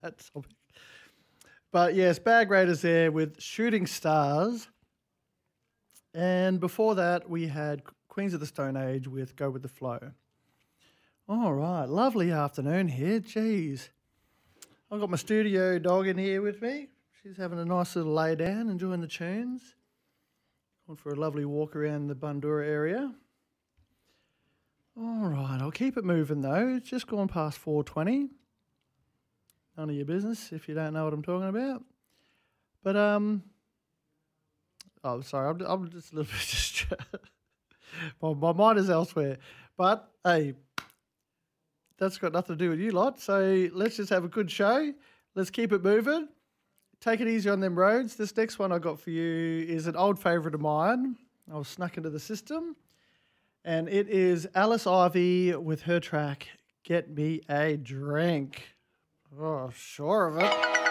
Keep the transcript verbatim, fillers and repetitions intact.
that topic. But yes, Bag Raiders there with Shooting Stars. And before that, we had Queens of the Stone Age with Go With The Flow. All right, lovely afternoon here. Jeez. I've got my studio dog in here with me. She's having a nice little lay down, enjoying the tunes. Going for a lovely walk around the Bundoora area. All right, I'll keep it moving though. It's just gone past four twenty. None of your business if you don't know what I'm talking about. But, um, oh, sorry, I'm, I'm just a little bit distracted. my, my mind is elsewhere. But, hey, that's got nothing to do with you lot. So let's just have a good show. Let's keep it moving. Take it easy on them roads. This next one I got for you is an old favourite of mine. I was snuck into the system. And it is Alice Ivy with her track, Get Me a Drink. Oh, sure of it.